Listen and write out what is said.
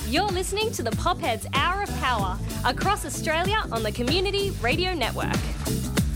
You're listening to the Popheads Hour of Power across Australia on the Community Radio Network.